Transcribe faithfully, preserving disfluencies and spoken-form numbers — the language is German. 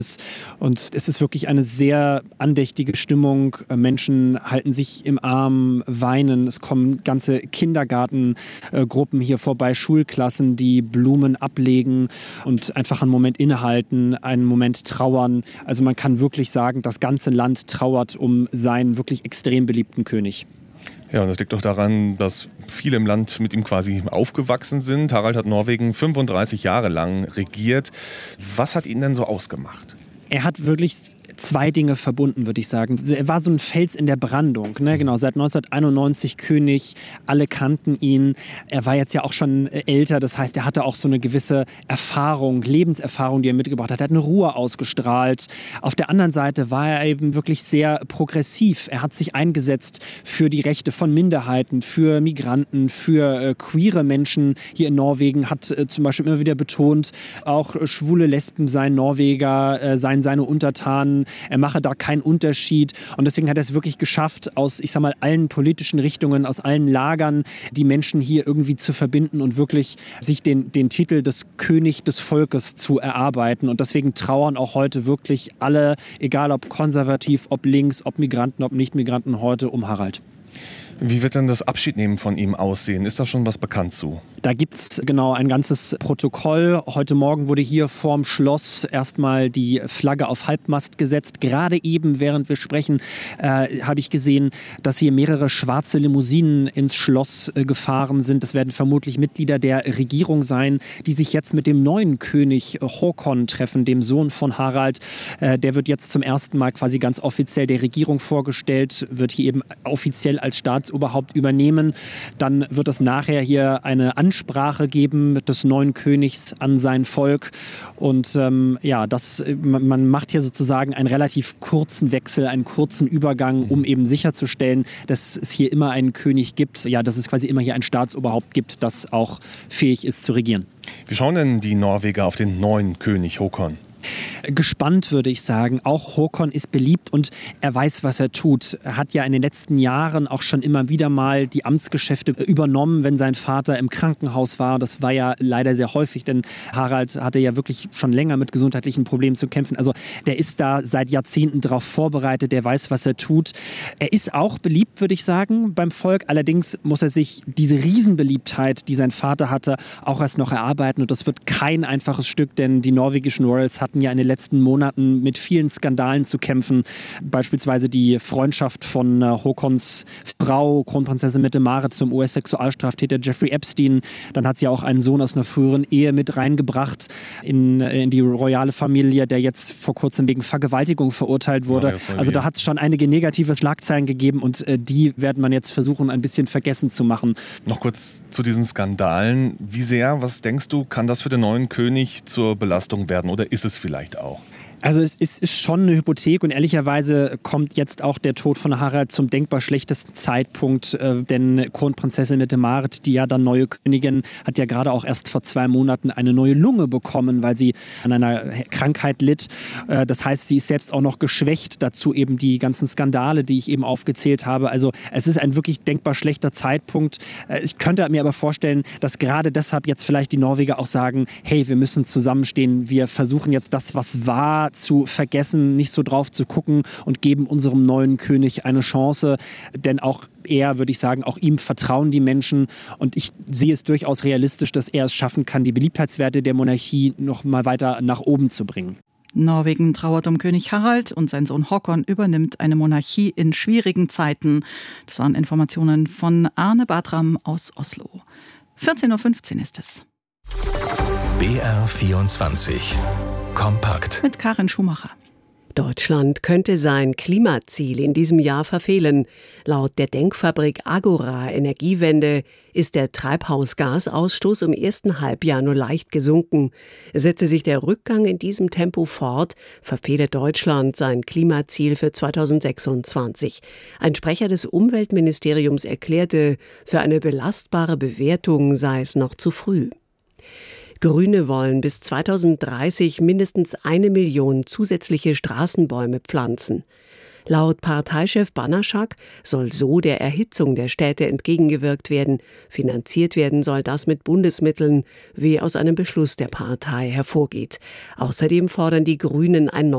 Und es ist wirklich eine sehr andächtige Stimmung. Menschen halten sich im Arm, weinen. Es kommen ganze Kindergartengruppen hier vorbei, Schulklassen, die Blumen ablegen und einfach einen Moment innehalten, einen Moment trauern. Also man kann wirklich sagen, das ganze Land trauert um seinen wirklich extrem beliebten König. Ja, und das liegt doch daran, dass viele im Land mit ihm quasi aufgewachsen sind. Harald hat Norwegen fünfunddreißig Jahre lang regiert. Was hat ihn denn so ausgemacht? Er hat wirklich zwei Dinge verbunden, würde ich sagen. Er war so ein Fels in der Brandung. Ne? Genau, seit neunzehnhunderteinundneunzig König, alle kannten ihn. Er war jetzt ja auch schon älter, das heißt, er hatte auch so eine gewisse Erfahrung, Lebenserfahrung, die er mitgebracht hat. Er hat eine Ruhe ausgestrahlt. Auf der anderen Seite war er eben wirklich sehr progressiv. Er hat sich eingesetzt für die Rechte von Minderheiten, für Migranten, für äh, queere Menschen hier in Norwegen, hat äh, zum Beispiel immer wieder betont, auch äh, schwule Lesben seien Norweger, äh, seien seine Untertanen. Er mache da keinen Unterschied und deswegen hat er es wirklich geschafft, aus, ich sag mal, allen politischen Richtungen, aus allen Lagern die Menschen hier irgendwie zu verbinden und wirklich sich den, den Titel des König des Volkes zu erarbeiten. Und deswegen trauern auch heute wirklich alle, egal ob konservativ, ob links, ob Migranten, ob Nicht-Migranten, heute um Harald. Wie wird denn das Abschiednehmen von ihm aussehen? Ist da schon was bekannt zu? Da gibt es genau ein ganzes Protokoll. Heute Morgen wurde hier vorm Schloss erstmal die Flagge auf Halbmast gesetzt. Gerade eben, während wir sprechen, äh, habe ich gesehen, dass hier mehrere schwarze Limousinen ins Schloss äh, gefahren sind. Das werden vermutlich Mitglieder der Regierung sein, die sich jetzt mit dem neuen König äh, Håkon treffen, dem Sohn von Harald. Äh, der wird jetzt zum ersten Mal quasi ganz offiziell der Regierung vorgestellt, wird hier eben offiziell als Staatsoberhaupt übernehmen. Dann wird es nachher hier eine Ansprache geben des neuen Königs an sein Volk. Und ähm, ja, das, man macht hier sozusagen einen relativ kurzen Wechsel, einen kurzen Übergang, um eben sicherzustellen, dass es hier immer einen König gibt, ja, dass es quasi immer hier ein Staatsoberhaupt gibt, das auch fähig ist zu regieren. Wie schauen denn die Norweger auf den neuen König Håkon? Gespannt, würde ich sagen. Auch Håkon ist beliebt und er weiß, was er tut. Er hat ja in den letzten Jahren auch schon immer wieder mal die Amtsgeschäfte übernommen, wenn sein Vater im Krankenhaus war. Das war ja leider sehr häufig, denn Harald hatte ja wirklich schon länger mit gesundheitlichen Problemen zu kämpfen. Also der ist da seit Jahrzehnten darauf vorbereitet, der weiß, was er tut. Er ist auch beliebt, würde ich sagen, beim Volk. Allerdings muss er sich diese Riesenbeliebtheit, die sein Vater hatte, auch erst noch erarbeiten. Und das wird kein einfaches Stück, denn die norwegischen Royals hatten ja in den letzten Monaten mit vielen Skandalen zu kämpfen. Beispielsweise die Freundschaft von Håkons Frau, Kronprinzessin Mette-Marit, zum U S-Sexualstraftäter Jeffrey Epstein. Dann hat sie auch einen Sohn aus einer früheren Ehe mit reingebracht in, in die royale Familie, der jetzt vor kurzem wegen Vergewaltigung verurteilt wurde. Ja, also da hat es schon einige negative Schlagzeilen gegeben und äh, die werden man jetzt versuchen, ein bisschen vergessen zu machen. Noch kurz zu diesen Skandalen. Wie sehr, was denkst du, kann das für den neuen König zur Belastung werden oder ist es vielleicht auch? Also es ist, ist schon eine Hypothek und ehrlicherweise kommt jetzt auch der Tod von Harald zum denkbar schlechtesten Zeitpunkt, äh, denn Kronprinzessin Mette-Marit, die ja dann neue Königin, hat ja gerade auch erst vor zwei Monaten eine neue Lunge bekommen, weil sie an einer Krankheit litt. Äh, das heißt, sie ist selbst auch noch geschwächt, dazu eben die ganzen Skandale, die ich eben aufgezählt habe. Also es ist ein wirklich denkbar schlechter Zeitpunkt. Äh, ich könnte mir aber vorstellen, dass gerade deshalb jetzt vielleicht die Norweger auch sagen, hey, wir müssen zusammenstehen, wir versuchen jetzt das, was war, zu vergessen, nicht so drauf zu gucken und geben unserem neuen König eine Chance. Denn auch er, würde ich sagen, auch ihm vertrauen die Menschen. Und ich sehe es durchaus realistisch, dass er es schaffen kann, die Beliebtheitswerte der Monarchie noch mal weiter nach oben zu bringen. Norwegen trauert um König Harald und sein Sohn Håkon übernimmt eine Monarchie in schwierigen Zeiten. Das waren Informationen von Arne Bartram aus Oslo. vierzehn Uhr fünfzehn ist es. B R vierundzwanzig Kompakt mit Karin Schumacher. Deutschland könnte sein Klimaziel in diesem Jahr verfehlen. Laut der Denkfabrik Agora Energiewende ist der Treibhausgasausstoß im ersten Halbjahr nur leicht gesunken. Setze sich der Rückgang in diesem Tempo fort, verfehle Deutschland sein Klimaziel für zweitausendsechsundzwanzig. Ein Sprecher des Umweltministeriums erklärte, für eine belastbare Bewertung sei es noch zu früh. Grüne wollen bis zweitausenddreißig mindestens eine Million zusätzliche Straßenbäume pflanzen. Laut Parteichef Banaschak soll so der Erhitzung der Städte entgegengewirkt werden. Finanziert werden soll das mit Bundesmitteln, wie aus einem Beschluss der Partei hervorgeht. Außerdem fordern die Grünen ein